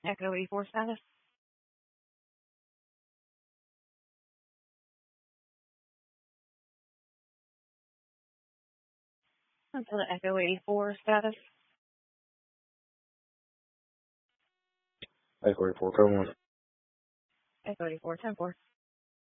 Echo 84 status. Until the Echo 84 status. Echo 84, code 1. Echo 84, 10-4.